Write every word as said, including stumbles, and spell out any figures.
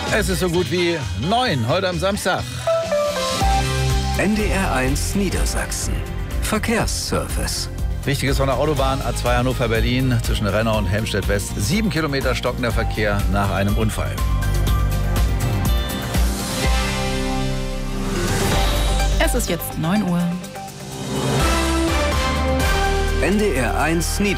Es ist so gut wie neun heute am Samstag. N D R eins Niedersachsen. Verkehrsservice. Wichtiges von der Autobahn A zwei Hannover-Berlin zwischen Rennau und Helmstedt-West. Sieben Kilometer stockender Verkehr nach einem Unfall. Es ist jetzt neun Uhr. N D R eins Niedersachsen.